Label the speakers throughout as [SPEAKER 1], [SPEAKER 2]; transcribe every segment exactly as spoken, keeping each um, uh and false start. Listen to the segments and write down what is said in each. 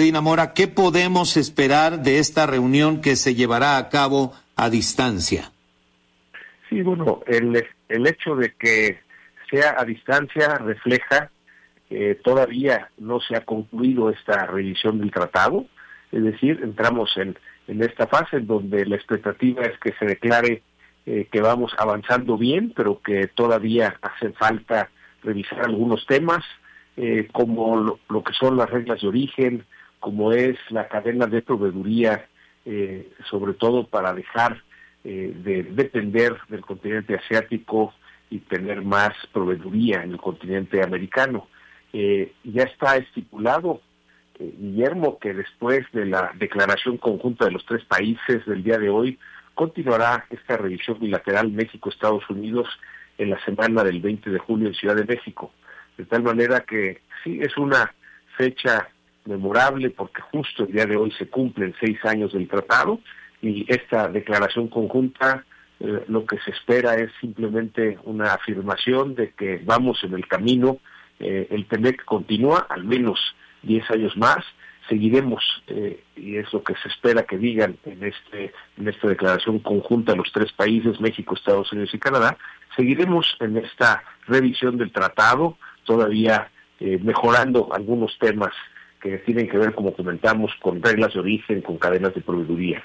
[SPEAKER 1] Medina Mora, ¿qué podemos esperar de esta reunión que se llevará a cabo a distancia?
[SPEAKER 2] Sí, bueno, el, el hecho de que sea a distancia refleja que todavía no se ha concluido esta revisión del tratado, es decir, entramos en, en esta fase en donde la expectativa es que se declare eh, que vamos avanzando bien, pero que todavía hace falta revisar algunos temas, eh, como lo, lo que son las reglas de origen, como es la cadena de proveeduría, eh, sobre todo para dejar eh, de depender del continente asiático y tener más proveeduría en el continente americano. Eh, ya está estipulado, eh, Guillermo, que después de la declaración conjunta de los tres países del día de hoy, continuará esta revisión bilateral México-Estados Unidos en la semana del veinte de julio en Ciudad de México. De tal manera que sí, es una fecha memorable porque justo el día de hoy se cumplen seis años del tratado y esta declaración conjunta eh, lo que se espera es simplemente una afirmación de que vamos en el camino, eh, el TEMEC continúa al menos diez años más, seguiremos, eh, y es lo que se espera que digan en este en esta declaración conjunta de los tres países, México, Estados Unidos y Canadá, seguiremos en esta revisión del tratado, todavía eh, mejorando algunos temas que tienen que ver, como comentamos, con reglas de origen, con cadenas de proveeduría.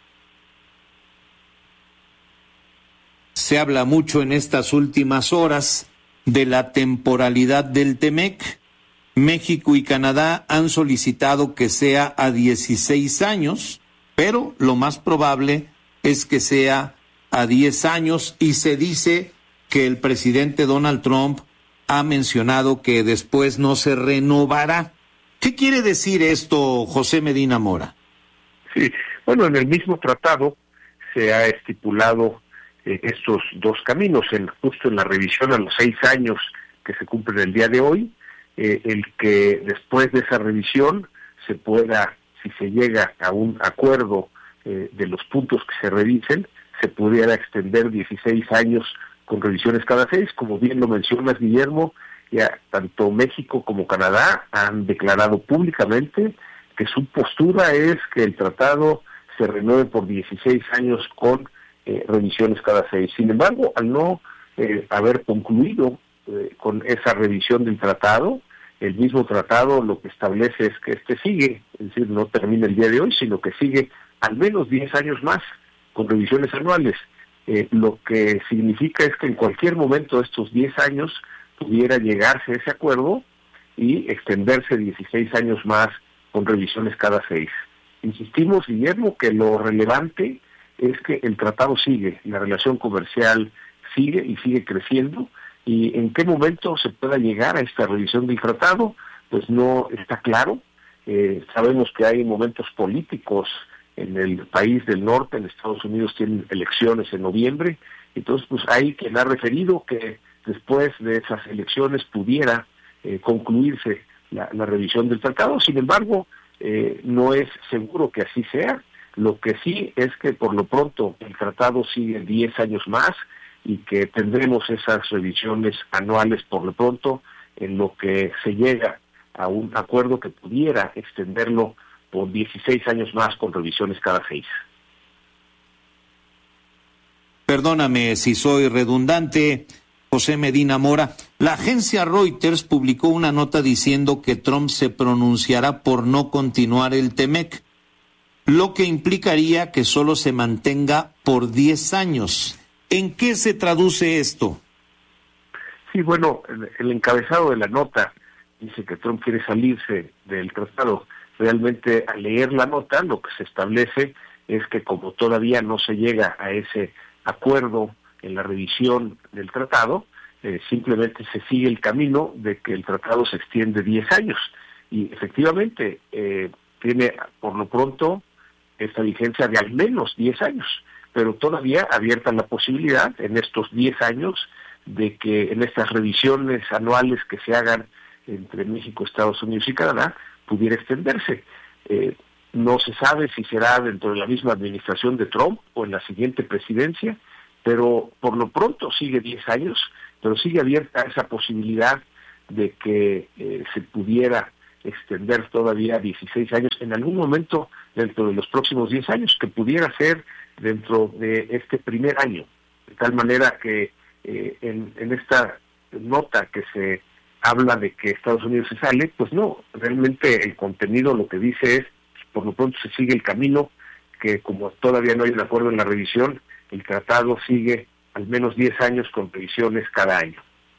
[SPEAKER 1] Se habla mucho en estas últimas horas de la temporalidad del TEMEC. México y Canadá han solicitado que sea a dieciséis años, pero lo más probable es que sea a diez años y se dice que el presidente Donald Trump ha mencionado que después no se renovará. ¿Qué quiere decir esto, José Medina Mora?
[SPEAKER 2] Sí, bueno, en el mismo tratado se ha estipulado eh, estos dos caminos, en, justo en la revisión a los seis años que se cumplen el día de hoy, eh, el que después de esa revisión se pueda, si se llega a un acuerdo eh, de los puntos que se revisen, se pudiera extender dieciséis años con revisiones cada seis, como bien lo mencionas, Guillermo. Ya tanto México como Canadá han declarado públicamente que su postura es que el tratado se renueve por dieciséis años con eh, revisiones cada seis. Sin embargo, al no eh, haber concluido eh, con esa revisión del tratado, el mismo tratado lo que establece es que este sigue, es decir, no termina el día de hoy, sino que sigue al menos diez años más con revisiones anuales. Eh, lo que significa es que en cualquier momento de estos diez años pudiera llegarse a ese acuerdo y extenderse dieciséis años más con revisiones cada seis. Insistimos, Guillermo, que lo relevante es que el tratado sigue, la relación comercial sigue y sigue creciendo, y en qué momento se pueda llegar a esta revisión del tratado, pues no está claro. Eh, sabemos que hay momentos políticos en el país del norte, en Estados Unidos tienen elecciones en noviembre, entonces pues hay quien ha referido que después de esas elecciones pudiera eh, concluirse la, la revisión del tratado. Sin embargo, eh, no es seguro que así sea. Lo que sí es que por lo pronto el tratado sigue diez años más y que tendremos esas revisiones anuales por lo pronto, en lo que se llega a un acuerdo que pudiera extenderlo por dieciséis años más con revisiones cada seis.
[SPEAKER 1] Perdóname si soy redundante, José Medina Mora. La agencia Reuters publicó una nota diciendo que Trump se pronunciará por no continuar el TEMEC, lo que implicaría que solo se mantenga por diez años. ¿En qué se traduce esto?
[SPEAKER 2] Sí, bueno, el encabezado de la nota dice que Trump quiere salirse del tratado. Realmente, al leer la nota, lo que se establece es que como todavía no se llega a ese acuerdo en la revisión del tratado, eh, simplemente se sigue el camino de que el tratado se extiende diez años. Y efectivamente, eh, tiene por lo pronto esta vigencia de al menos diez años, pero todavía abierta la posibilidad en estos diez años de que en estas revisiones anuales que se hagan entre México, Estados Unidos y Canadá, pudiera extenderse. Eh, no se sabe si será dentro de la misma administración de Trump o en la siguiente presidencia, pero por lo pronto sigue diez años, pero sigue abierta esa posibilidad de que eh, se pudiera extender todavía dieciséis años, en algún momento dentro de los próximos diez años, que pudiera ser dentro de este primer año, de tal manera que eh, en, en esta nota que se habla de que Estados Unidos se sale, pues no, realmente el contenido lo que dice es, por lo pronto se sigue el camino, que como todavía no hay un acuerdo en la revisión, el tratado sigue al menos diez años con revisiones cada año.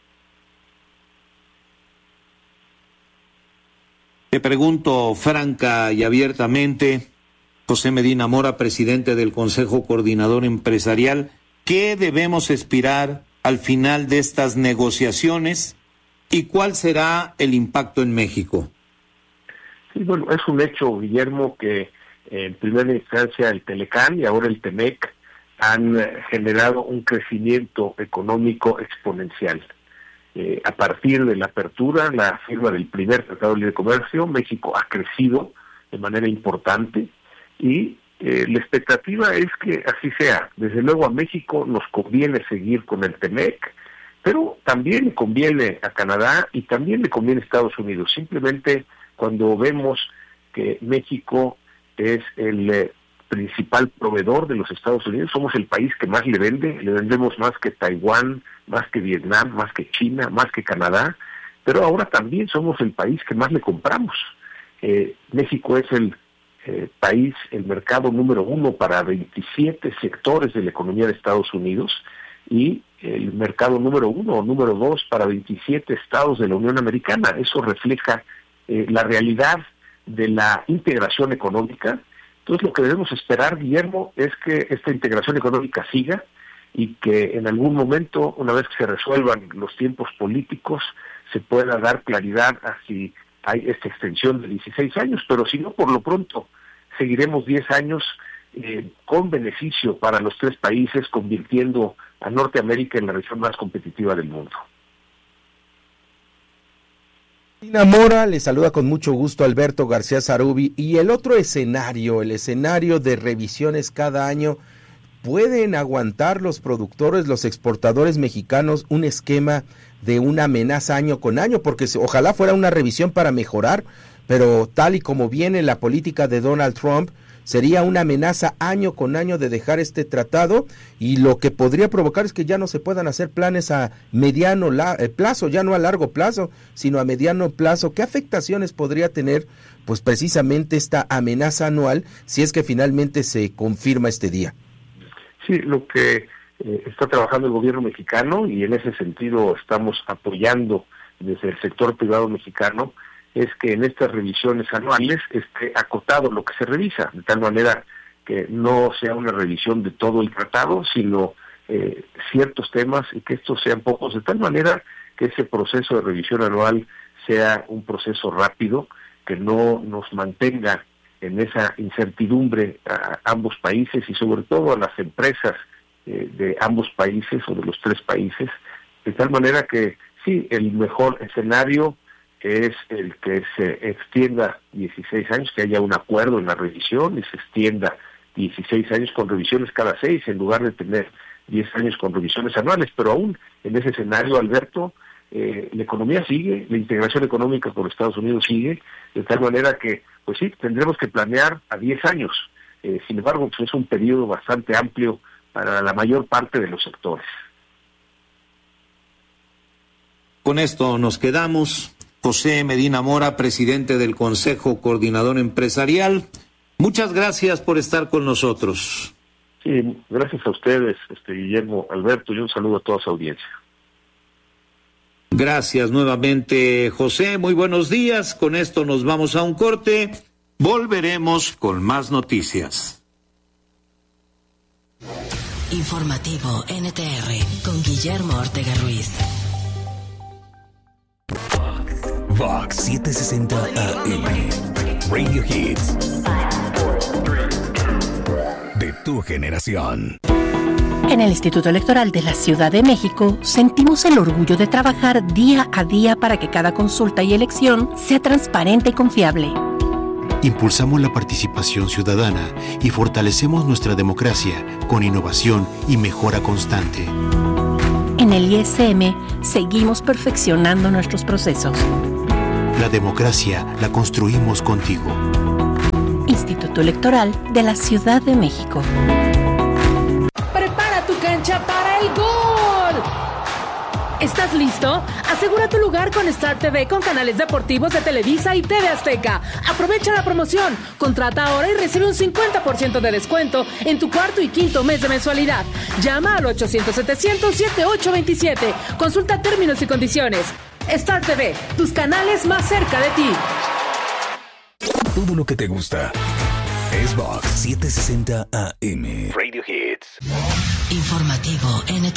[SPEAKER 1] Te pregunto franca y abiertamente, José Medina Mora, presidente del Consejo Coordinador Empresarial, ¿qué debemos esperar al final de estas negociaciones y cuál será el impacto en México?
[SPEAKER 2] Sí, bueno, es un hecho, Guillermo, que en primera instancia el Telecán y ahora el Temec han generado un crecimiento económico exponencial. Eh, a partir de la apertura, la firma del primer Tratado de Libre Comercio, México ha crecido de manera importante y eh, la expectativa es que así sea. Desde luego a México nos conviene seguir con el Temec, pero también le conviene a Canadá y también le conviene a Estados Unidos. Simplemente cuando vemos que México es el eh, principal proveedor de los Estados Unidos, somos el país que más le vende, le vendemos más que Taiwán, más que Vietnam, más que China, más que Canadá, pero ahora también somos el país que más le compramos. Eh, México es el eh, país, el mercado número uno para veintisiete sectores de la economía de Estados Unidos y el mercado número uno o número dos para veintisiete estados de la Unión Americana. Eso refleja eh, la realidad de la integración económica. Entonces lo que debemos esperar, Guillermo, es que esta integración económica siga y que en algún momento, una vez que se resuelvan los tiempos políticos, se pueda dar claridad a si hay esta extensión de dieciséis años, pero si no, por lo pronto seguiremos diez años eh, con beneficio para los tres países, convirtiendo a Norteamérica en la región más competitiva del mundo.
[SPEAKER 3] Medina Mora, le saluda con mucho gusto Alberto García Zarubi. Y el otro escenario, el escenario de revisiones cada año, ¿pueden aguantar los productores, los exportadores mexicanos un esquema de una amenaza año con año? Porque ojalá fuera una revisión para mejorar, pero tal y como viene la política de Donald Trump, sería una amenaza año con año de dejar este tratado, y lo que podría provocar es que ya no se puedan hacer planes a mediano la, eh, plazo, ya no a largo plazo, sino a mediano plazo. ¿Qué afectaciones podría tener pues precisamente esta amenaza anual si es que finalmente se confirma este día?
[SPEAKER 2] Sí, lo que eh, está trabajando el gobierno mexicano, y en ese sentido estamos apoyando desde el sector privado mexicano, es que en estas revisiones anuales esté acotado lo que se revisa, de tal manera que no sea una revisión de todo el tratado, sino eh, ciertos temas, y que estos sean pocos, de tal manera que ese proceso de revisión anual sea un proceso rápido, que no nos mantenga en esa incertidumbre a ambos países y sobre todo a las empresas eh, de ambos países o de los tres países, de tal manera que sí, el mejor escenario es el que se extienda dieciséis años, que haya un acuerdo en la revisión y se extienda dieciséis años con revisiones cada seis, en lugar de tener diez años con revisiones anuales. Pero aún en ese escenario, Alberto, eh, la economía sigue, la integración económica con Estados Unidos sigue, de tal manera que, pues sí, tendremos que planear a diez años. Eh, sin embargo, pues es un periodo bastante amplio para la mayor parte de los sectores.
[SPEAKER 1] Con esto nos quedamos. José Medina Mora, presidente del Consejo Coordinador Empresarial, muchas gracias por estar con nosotros.
[SPEAKER 2] Sí, gracias a ustedes, este Guillermo, Alberto, y un saludo a toda su audiencia.
[SPEAKER 1] Gracias nuevamente, José, muy buenos días. Con esto nos vamos a un corte, volveremos con más noticias.
[SPEAKER 4] Informativo N T R con Guillermo Ortega Ruiz.
[SPEAKER 5] Vox setecientos sesenta A M, Radio Hits de tu generación.
[SPEAKER 6] En el Instituto Electoral de la Ciudad de México sentimos el orgullo de trabajar día a día para que cada consulta y elección sea transparente y confiable.
[SPEAKER 7] Impulsamos la participación ciudadana y fortalecemos nuestra democracia con innovación y mejora constante.
[SPEAKER 6] En el I S M seguimos perfeccionando nuestros procesos.
[SPEAKER 7] La democracia la construimos contigo.
[SPEAKER 6] Instituto Electoral de la Ciudad de México.
[SPEAKER 8] Prepara tu cancha para el gol. ¿Estás listo? Asegura tu lugar con Star T V con canales deportivos de Televisa y T V Azteca. Aprovecha la promoción. Contrata ahora y recibe un cincuenta por ciento de descuento en tu cuarto y quinto mes de mensualidad. Llama al ochocientos setecientos setenta y ocho veintisiete. Consulta términos y condiciones. Star T V, tus canales más cerca de ti.
[SPEAKER 5] Todo lo que te gusta es Vox setecientos sesenta A M.
[SPEAKER 4] Radio Hits. Informativo N T R.